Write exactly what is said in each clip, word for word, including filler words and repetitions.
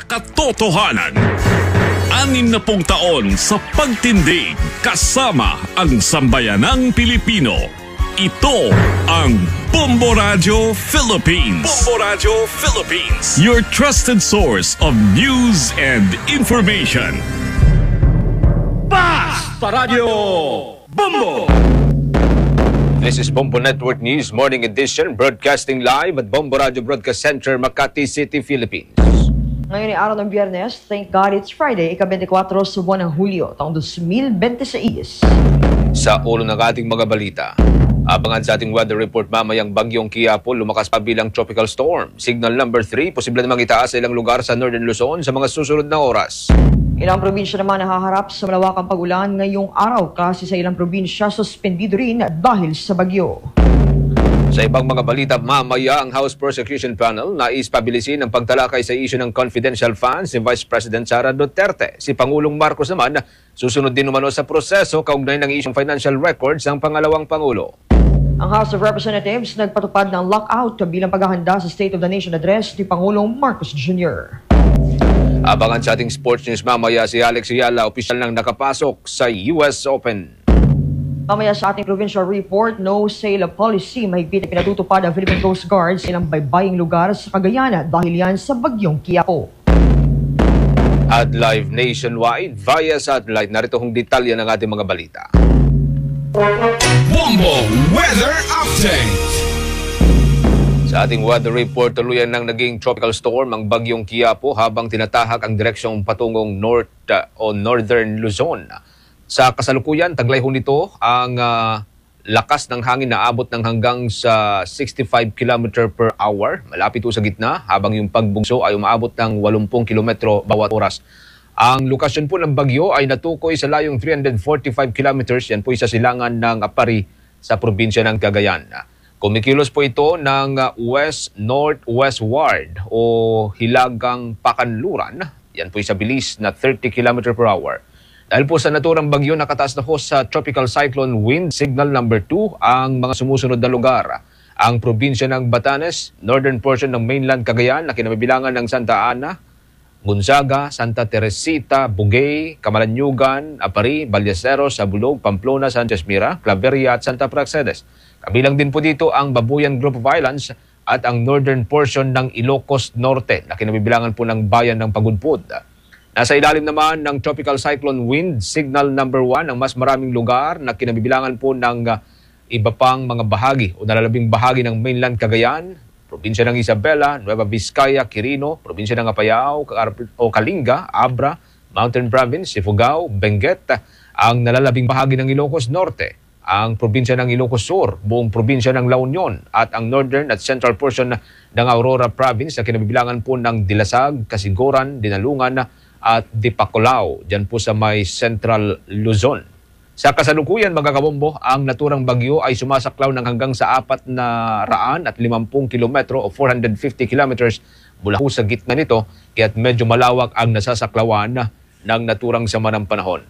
katotohanan. Anim na pung taon sa pagtindig kasama ang sambayanang Pilipino. Ito ang Bombo Radio Philippines. Bombo Radio Philippines. Your trusted source of news and information. Basta Radio Bombo! This is Bombo Network News Morning Edition, broadcasting live at Bombo Radio Broadcast Center, Makati City, Philippines. Ngayon ay araw ng Biyernes, thank God it's Friday, ika-twenty-four sa buwan ng Hulyo, taong twenty twenty-six. Sa ulo ng ating mga balita, abangan sa ating weather report mamayang bagyong Quiapo lumakas pa bilang tropical storm. Signal number three, posible namang itaas sa ilang lugar sa Northern Luzon sa mga susunod na oras. Ilang probinsya naman nahaharap sa malawakang pag-ulan ngayong araw kasi sa ilang probinsya suspendido rin dahil sa bagyo. Sa ibang mga balita, mamaya ang House Prosecution Panel nais pabilisin ang pagtalakay sa isyu ng confidential funds si Vice President Sara Duterte. Si Pangulong Marcos naman susunod din umano sa proseso kaugnay ng isyong financial records ng pangalawang Pangulo. Ang House of Representatives nagpatupad ng lockout bilang paghahanda sa State of the Nation Address ni Pangulong Marcos Junior Abangan sa ating sports news mamaya si Alex Ayala, opisyal nang nakapasok sa U S Open. Mamaya sa ating provincial report, no sale policy, mahigpit na pinatutupad ang Philippine Coast Guard sa ilang baybaying lugar sa Cagayan dahil yan sa bagyong Quiapo. At live nationwide via satellite, narito hong detalye ng ating mga balita. Bombo Weather Update. Sa ating weather report, tuluyan ng naging tropical storm ang bagyong Quiapo habang tinatahak ang direksyong patungong north uh, o northern Luzon. Sa kasalukuyan, taglay ho nito ang uh, lakas ng hangin na abot ng hanggang sa sixty-five kilometers per hour. Malapit ho sa gitna habang yung pagbugso ay umaabot ng eighty kilometro bawat oras. Ang lokasyon po ng bagyo ay natukoy sa layong three hundred forty-five kilometers. Yan po sa silangan ng Apari sa probinsya ng Cagayan. Kumikilos po ito ng west-northwestward o hilagang pakanluran. Yan po sa bilis na thirty kilometers per hour. Dahil po sa naturang bagyo, nakataas na po sa tropical cyclone wind signal number two ang mga sumusunod na lugar. Ang probinsya ng Batanes, northern portion ng mainland Cagayan na kinamabilangan ng Santa Ana, Gonzaga, Santa Teresita, Bugay, Camalanyugan, Apari, Ballesteros, Sabulog, Pamplona, Sanchez Mira, Claveria at Santa Praxedes. Kabilang din po dito ang Babuyan Group of Islands at ang northern portion ng Ilocos Norte na kinabibilangan po ng bayan ng Pagudpud. Nasa ilalim naman ng tropical cyclone wind signal number one ang mas maraming lugar na kinabibilangan po ng uh, iba pang mga bahagi o nalalabing bahagi ng mainland Cagayan, probinsya ng Isabela, Nueva Vizcaya, Quirino, probinsya ng Apayao o Kalinga, Abra, Mountain Province, Ifugao, Benguet, ang nalalabing bahagi ng Ilocos Norte, ang probinsya ng Ilocos Sur, buong probinsya ng La Union at ang northern at central portion ng Aurora Province na kinabibilangan po ng Dilasag, Kasiguran, Dinalungan at Dipacolao, dyan po sa may Central Luzon. Sa kasalukuyan mga kabombo, ang naturang bagyo ay sumasaklaw ng hanggang sa apat na raan at limampung kilometro o four hundred fifty kilometers mula po sa gitna nito, kaya't medyo malawak ang nasasaklawan ng naturang sama ng panahon.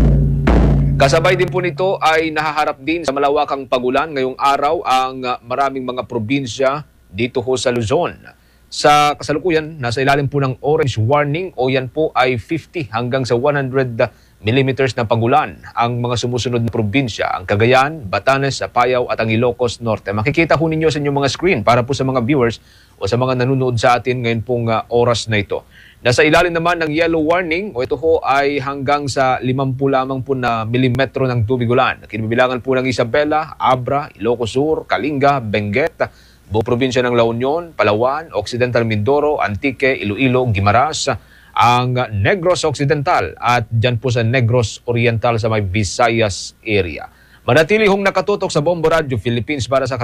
Kasabay din po nito ay nahaharap din sa malawakang pagulan ngayong araw ang maraming mga probinsya dito ho sa Luzon. Sa kasalukuyan, nasa ilalim po ng orange warning o yan po ay fifty hanggang sa one hundred millimeters na pagulan ang mga sumusunod na probinsya, ang Cagayan, Batanes, Apayao at ang Ilocos Norte. Makikita ho ninyo sa inyong mga screen para po sa mga viewers o sa mga nanonood sa atin ngayon pong uh, oras na ito. Nasa ilalim naman ng yellow warning o ito ho ay hanggang sa limampu lamang po na milimetro ng tubig ulan. Kinabibilangan po ng Isabela, Abra, Ilocos Sur, Kalinga, Benguet, buong probinsya ng La Union, Palawan, Occidental Mindoro, Antique, Iloilo, Guimaras, ang Negros Occidental at dyan po sa Negros Oriental sa may Visayas area. Manatili hong nakatutok sa Bombo Radio Philippines para sa